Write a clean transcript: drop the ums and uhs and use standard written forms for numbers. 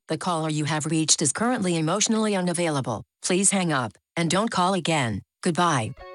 The caller you have reached is currently emotionally unavailable. Please hang up and don't call again. Goodbye.